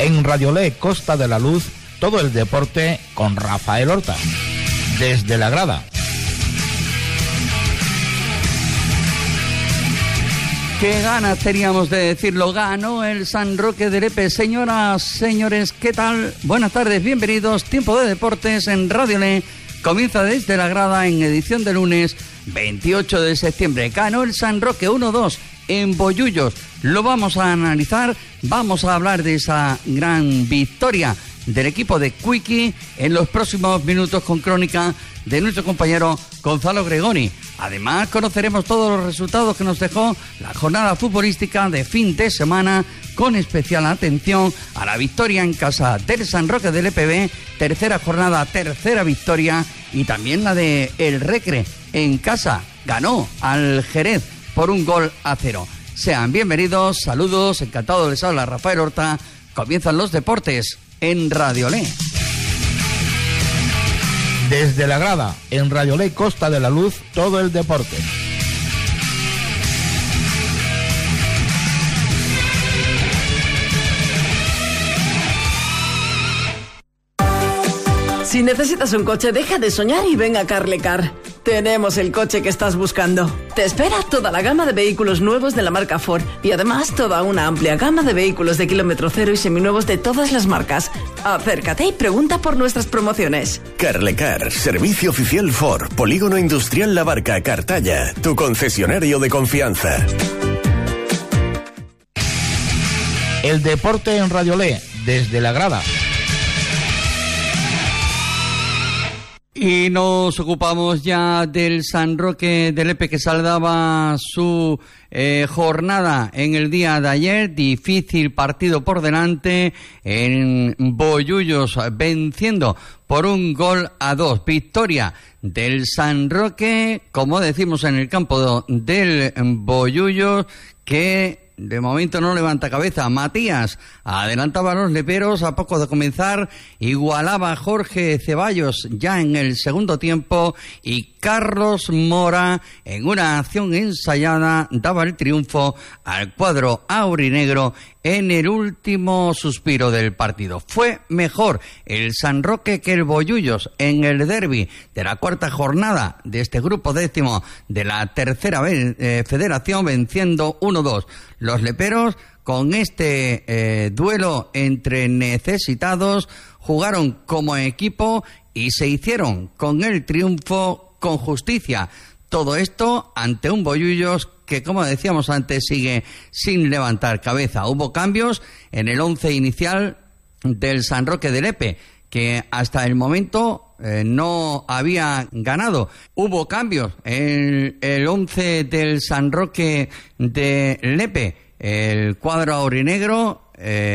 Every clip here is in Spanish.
En Radiolé Costa de la Luz, todo el deporte con Rafael Horta. Desde la grada. Qué ganas teníamos de decirlo. Ganó el San Roque de Lepe. Señoras, señores, ¿qué tal? Buenas tardes, bienvenidos. Tiempo de deportes en Radiolé. Comienza desde la grada en edición de lunes 28 de septiembre. Ganó el San Roque 1-2 en Bollullos. Lo vamos a analizar. Vamos a hablar de esa gran victoria del equipo de Quickie en los próximos minutos con crónica de nuestro compañero Gonzalo Gregori. Además, conoceremos todos los resultados que nos dejó la jornada futbolística de fin de semana, con especial atención a la victoria en casa del San Roque del EPB, tercera jornada, tercera victoria, y también la de el Recre en casa. Ganó al Jerez por 1-0. Sean bienvenidos, saludos, encantado les habla Rafael Horta. Comienzan los deportes en Radiolé. Desde la grada, en Radiolé Costa de la Luz, todo el deporte. Si necesitas un coche, deja de soñar y ven a Carlecar. Tenemos el coche que estás buscando. Te espera toda la gama de vehículos nuevos de la marca Ford y además toda una amplia gama de vehículos de kilómetro cero y seminuevos de todas las marcas. Acércate y pregunta por nuestras promociones. Carlecar, servicio oficial Ford, Polígono Industrial La Barca, Cartaya, tu concesionario de confianza. El deporte en Radiolé, desde la grada. Y nos ocupamos ya del San Roque del Lepe, que saldaba su jornada en el día de ayer. Difícil partido por delante en Bollullos, venciendo por 1-2. Victoria del San Roque, como decimos, en el campo del Bollullos, que de momento no levanta cabeza. Matías adelantaba a los leperos a poco de comenzar, igualaba a Jorge Ceballos ya en el segundo tiempo, y Carlos Mora, en una acción ensayada, daba el triunfo al cuadro aurinegro en el último suspiro del partido. Fue mejor el San Roque que el Bollullos en el derbi de la cuarta jornada de este grupo décimo de la tercera federación, venciendo 1-2. Los leperos, con este duelo entre necesitados, jugaron como equipo y se hicieron con el triunfo con justicia. Todo esto ante un Bollullos que, como decíamos antes, sigue sin levantar cabeza. Hubo cambios en el 11 inicial del San Roque de Lepe, que hasta el momento no había ganado. Hubo cambios en el 11 del San Roque de Lepe. El cuadro aurinegro,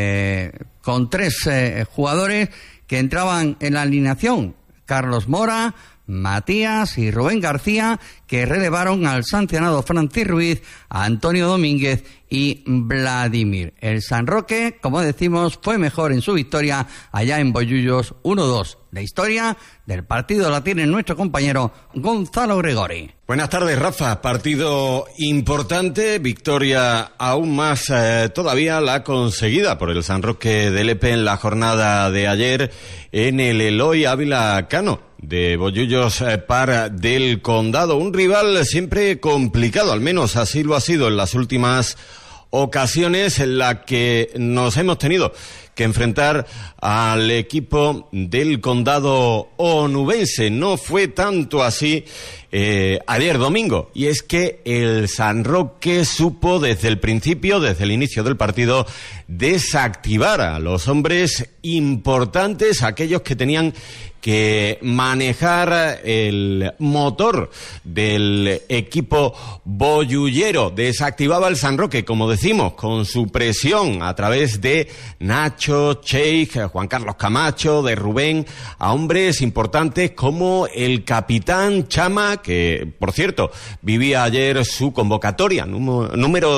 con 3 jugadores que entraban en la alineación: Carlos Mora, Matías y Rubén García, que relevaron al sancionado Francis Ruiz, a Antonio Domínguez y Vladimir. El San Roque, como decimos, fue mejor en su victoria allá en Bollullos 1-2. La historia del partido la tiene nuestro compañero Gonzalo Gregori. Buenas tardes, Rafa. Partido importante, victoria aún más todavía la conseguida por el San Roque de Lepe en la jornada de ayer en el Eloy Ávila Cano de Bollullos Par del Condado. Un rival siempre complicado, al menos así lo ha sido en las últimas ocasiones en la que nos hemos tenido que enfrentar al equipo del condado onubense. No fue tanto así ayer domingo, y es que el San Roque supo desde el principio, desde el inicio del partido, desactivar a los hombres importantes, aquellos que tenían que manejar el motor del equipo bollullero. Desactivaba el San Roque, como decimos, con su presión a través de Nacho, Cheikh, Juan Carlos Camacho, de Rubén, a hombres importantes como el capitán Chama, que, por cierto, vivía ayer su convocatoria número